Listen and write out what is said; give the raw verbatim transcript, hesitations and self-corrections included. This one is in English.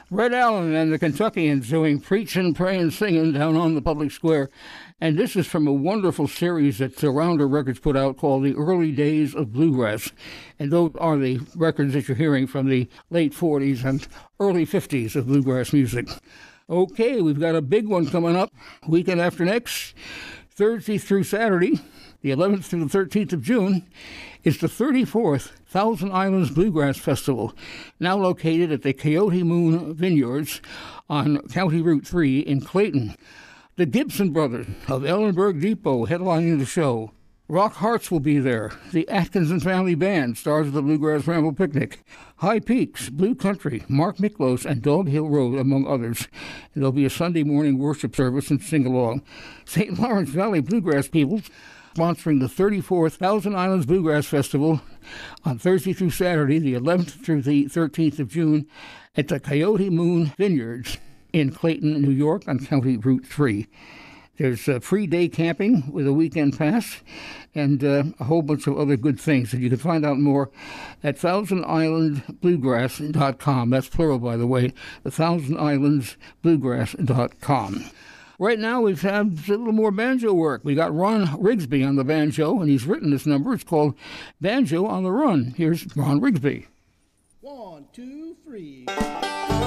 Red Allen and the Kentuckians doing Preachin', Prayin', Singin' down on the public square. And this is from a wonderful series that Rounder Records put out called The Early Days of Bluegrass. And those are the records that you're hearing from the late forties and early fifties of bluegrass music. Okay, we've got a big one coming up weekend after next, Thursday through Saturday, the eleventh through the thirteenth of June. It's the thirty-fourth Thousand Islands Bluegrass Festival, now located at the Coyote Moon Vineyards on County Route three in Clayton. The Gibson Brothers of Ellenberg Depot headlining the show. Rock Hearts will be there. The Atkinson Family Band, stars of the Bluegrass Ramble Picnic. High Peaks, Blue Country, Mark Miklos, and Dog Hill Road, among others. And there'll be a Sunday morning worship service and sing-along. Saint Lawrence Valley Bluegrass People sponsoring the thirty-fourth Thousand Islands Bluegrass Festival on Thursday through Saturday, the eleventh through the thirteenth of June, at the Coyote Moon Vineyards in Clayton, New York, on County Route three. There's uh, free day camping with a weekend pass and uh, a whole bunch of other good things. And you can find out more at thousand island bluegrass dot com. That's plural, by the way, the thousand islands bluegrass dot com. Right now, we've had a little more banjo work. We got Ron Rigsby on the banjo, and he's written this number. It's called Banjo on the Run. Here's Ron Rigsby. One, two, three.